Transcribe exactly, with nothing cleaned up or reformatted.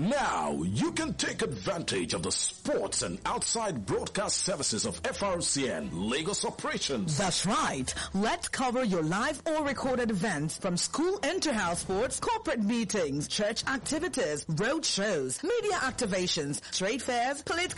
Now, you can take advantage of the sports and outside broadcast services of F R C N Lagos operations. That's right. Let's cover your live or recorded events from school inter-house sports, corporate meetings, church activities, road shows, media activations, trade fairs, political